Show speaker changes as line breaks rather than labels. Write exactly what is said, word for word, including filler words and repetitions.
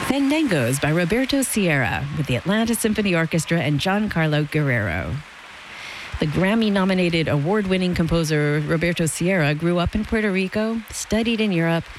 Fandangos by Roberto Sierra with the Atlanta Symphony Orchestra and Giancarlo Guerrero. The Grammy-nominated award-winning composer Roberto Sierra grew up in Puerto Rico, studied in Europe,